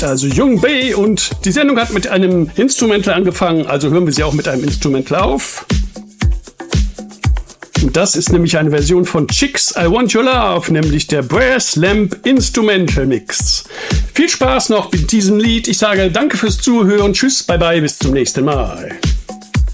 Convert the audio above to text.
Also Young Bae, und die Sendung hat mit einem Instrumental angefangen, also hören wir sie auch mit einem Instrumental auf. Und das ist nämlich eine Version von Chicks I Want Your Love, nämlich der Brass Lamp Instrumental Mix. Viel Spaß noch mit diesem Lied. Ich sage danke fürs Zuhören, tschüss, bye bye, bis zum nächsten Mal.